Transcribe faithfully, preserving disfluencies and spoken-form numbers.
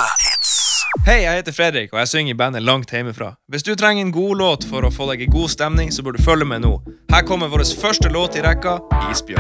Hits. Hei, jeg heter Fredrik, og jeg synger i bandet langt hjemmefra. Hvis du trenger en god låt for å få deg i god stemning, så bør du følge med nå. Her kommer vår første låt i rekka, Isbjørn.